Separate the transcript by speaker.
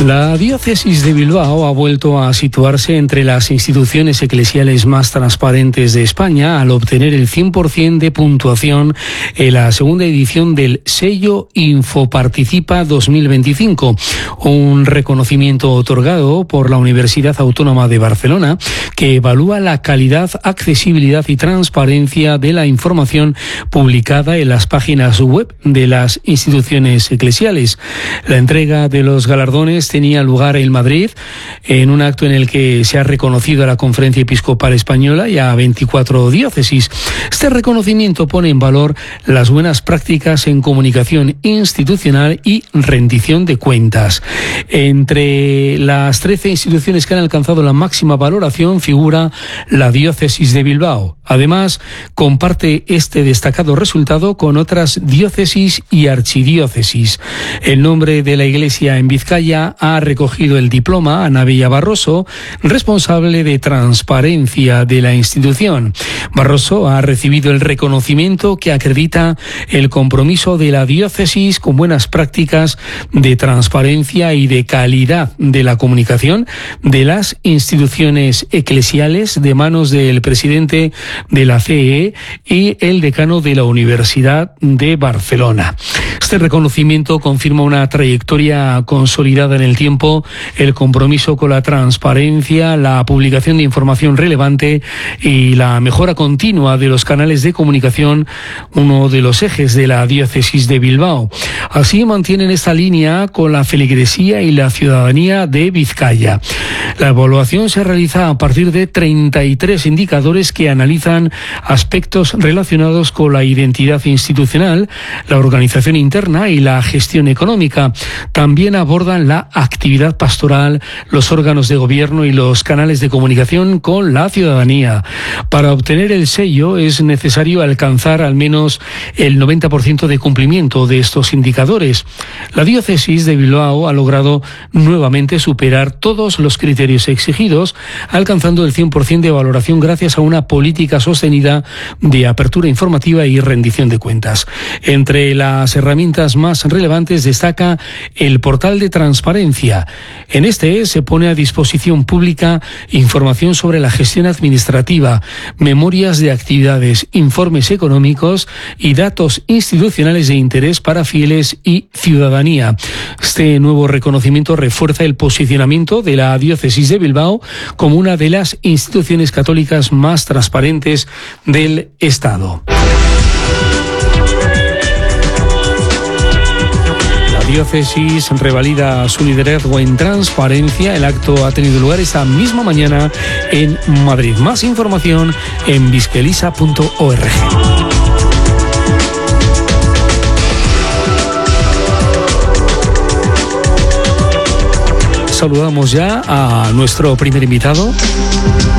Speaker 1: La diócesis de Bilbao ha vuelto a situarse entre las instituciones eclesiales más transparentes de España al obtener el 100% de puntuación en la segunda edición del sello Infoparticipa 2025, un reconocimiento otorgado por la Universidad Autónoma de Barcelona que evalúa la calidad, accesibilidad y transparencia de la información publicada en las páginas web de las instituciones eclesiales. La entrega de los galardones tenía lugar en Madrid, en un acto en el que se ha reconocido a la Conferencia Episcopal Española y a 24 diócesis. Este reconocimiento pone en valor las buenas prácticas en comunicación institucional y rendición de cuentas. Entre las 13 instituciones que han alcanzado la máxima valoración figura la diócesis de Bilbao. Además, comparte este destacado resultado con otras diócesis y archidiócesis. El nombre de la Iglesia en Vizcaya ha recogido el diploma Ana Bella Barroso, responsable de transparencia de la institución. Barroso ha recibido el reconocimiento que acredita el compromiso de la diócesis con buenas prácticas de transparencia y de calidad de la comunicación de las instituciones eclesiales de manos del presidente de la CEE y el decano de la Universidad de Barcelona. Este reconocimiento confirma una trayectoria consolidada en el tiempo, el compromiso con la transparencia, la publicación de información relevante y la mejora continua de los canales de comunicación, uno de los ejes de la diócesis de Bilbao. Así mantienen esta línea con la feligresía y la ciudadanía de Vizcaya. La evaluación se realiza a partir de 33 indicadores que analizan aspectos relacionados con la identidad institucional, la organización interna y la gestión económica. También abordan la actividad pastoral, los órganos de gobierno y los canales de comunicación con la ciudadanía. Para obtener el sello es necesario alcanzar al menos el 90% de cumplimiento de estos indicadores. La diócesis de Bilbao ha logrado nuevamente superar todos los criterios exigidos, alcanzando el 100% de valoración gracias a una política sostenida de apertura informativa y rendición de cuentas. Entre las herramientas más relevantes destaca el portal de transparencia. En este se pone a disposición pública información sobre la gestión administrativa, memorias de actividades, informes económicos y datos institucionales de interés para fieles y ciudadanía. Este nuevo reconocimiento refuerza el posicionamiento de la diócesis de Bilbao como una de las instituciones católicas más transparentes del Estado. La diócesis revalida su liderazgo en transparencia. El acto ha tenido lugar esta misma mañana en Madrid. Más información en bizkelisa.org. Saludamos ya a nuestro primer invitado.